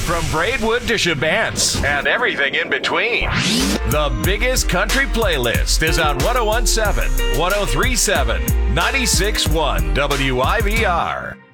From Braidwood to Shabance and everything in between. The biggest country playlist is on 1017, 1037, 96.1 WIVR.